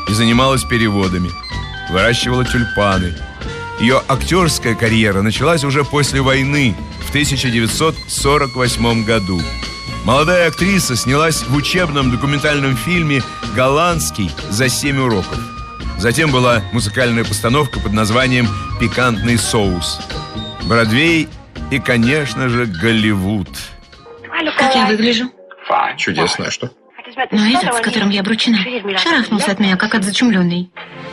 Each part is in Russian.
и занималась переводами. Выращивала тюльпаны. Ее актерская карьера началась уже после войны, в 1948 году. Молодая актриса снялась в учебном документальном фильме «Голландский за 7 уроков». Затем была музыкальная постановка под названием «Пикантный соус». Бродвей и, конечно же, Голливуд. Как я выгляжу? Чудесно, а что? Но этот, с которым я обручена, шарахнулся от меня, как от зачумленной.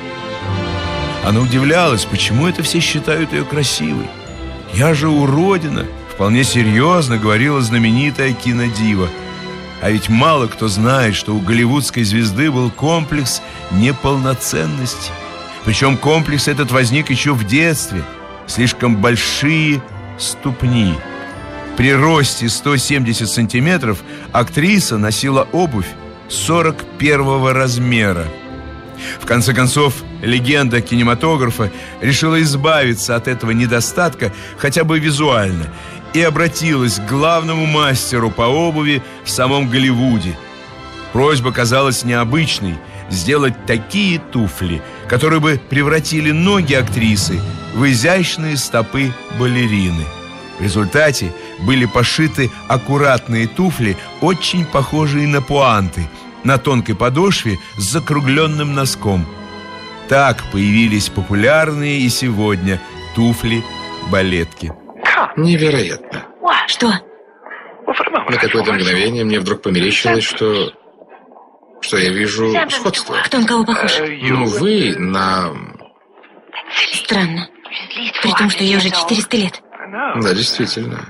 Она удивлялась, почему это все считают ее красивой. «Я же уродина», вполне серьезно говорила знаменитая кинодива. А ведь мало кто знает, что у голливудской звезды был комплекс неполноценности. Причем комплекс этот возник еще в детстве. Слишком большие ступни. При росте 170 сантиметров актриса носила обувь 41 размера. В конце концов, легенда кинематографа решила избавиться от этого недостатка хотя бы визуально и обратилась к главному мастеру по обуви в самом Голливуде. Просьба казалась необычной – сделать такие туфли, которые бы превратили ноги актрисы в изящные стопы балерины. В результате были пошиты аккуратные туфли, очень похожие на пуанты, на тонкой подошве с закругленным носком. Так появились популярные и сегодня туфли-балетки. Невероятно. Что? На какое-то мгновение мне вдруг померещилось, что я вижу сходство. Кто на кого похож? Ну, вы на... Странно. При том, что ей уже 400 лет. Да, действительно.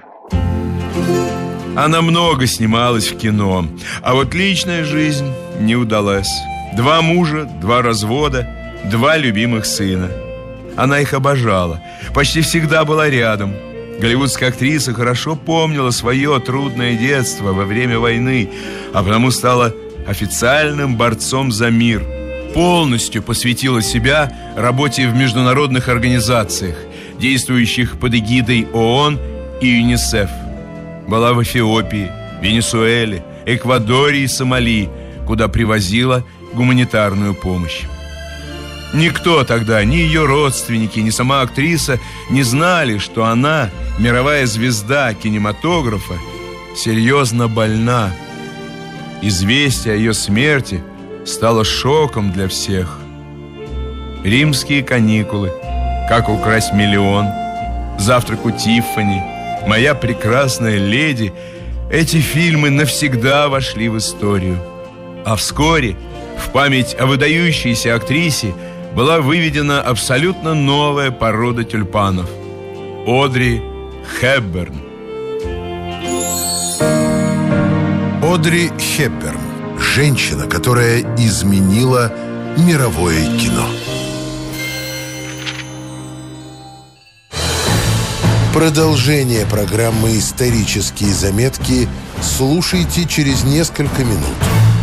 Она много снималась в кино, а вот личная жизнь не удалась. 2 мужа, 2 развода, 2 любимых сына. Она их обожала, почти всегда была рядом. Голливудская актриса хорошо помнила свое трудное детство во время войны, а потому стала официальным борцом за мир. Полностью посвятила себя работе в международных организациях, действующих под эгидой ООН и ЮНИСЕФ. Была в Эфиопии, Венесуэле, Эквадоре и Сомали, куда привозила гуманитарную помощь. Никто тогда, ни ее родственники, ни сама актриса не знали, что она, мировая звезда кинематографа, серьезно больна. Известие о ее смерти стало шоком для всех. «Римские каникулы», «Как украсть миллион», «Завтрак у Тиффани», «Моя прекрасная леди» – эти фильмы навсегда вошли в историю. А вскоре в память о выдающейся актрисе была выведена абсолютно новая порода тюльпанов – Одри Хепберн. Одри Хепберн – женщина, которая изменила мировое кино. Продолжение программы «Исторические заметки» слушайте через несколько минут.